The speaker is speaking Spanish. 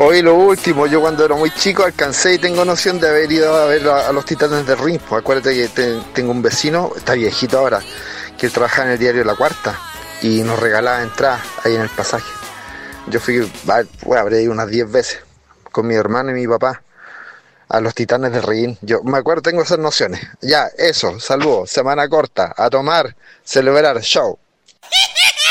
Hoy lo último, yo cuando era muy chico alcancé y tengo noción de haber ido a ver a los Titanes del Ring. Pues acuérdate que tengo un vecino, está viejito ahora, que él trabajaba en el diario La Cuarta y nos regalaba entradas ahí en el pasaje. Yo fui, habré ido unas 10 veces con mi hermano y mi papá a los Titanes del Ring. Yo me acuerdo, tengo esas nociones. Ya, eso, saludos, semana corta, a tomar, celebrar, show.